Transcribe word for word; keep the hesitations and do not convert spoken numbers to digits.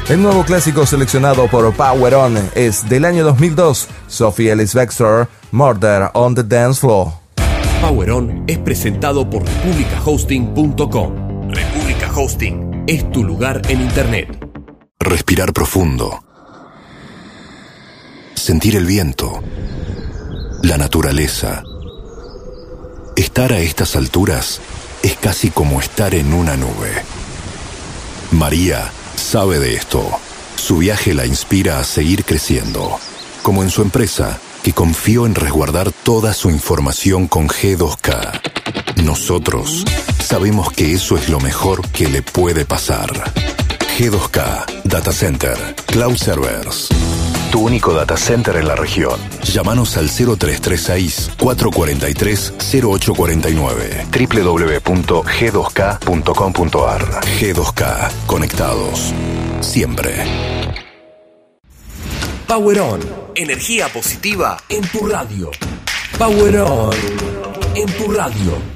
El nuevo clásico seleccionado por Power On es del año dos mil dos, Sophie Ellis-Bextor, Murder on the Dance Floor. Power On es presentado por República Hosting punto com. República Hosting es tu lugar en Internet. Respirar profundo. Sentir el viento. La naturaleza. Estar a estas alturas es casi como estar en una nube. María sabe de esto. Su viaje la inspira a seguir creciendo, como en su empresa, que confió en resguardar toda su información con G dos K. Nosotros sabemos que eso es lo mejor que le puede pasar. G dos K Data Center, Cloud Servers. Tu único data center en la región. Llámanos al cero tres tres seis, cuatro cuatro tres, cero ocho cuatro nueve. doble u doble u doble u punto g dos k punto com punto a r. G dos K. Conectados. Siempre. Power On. Energía positiva en tu radio. Power On. En tu radio.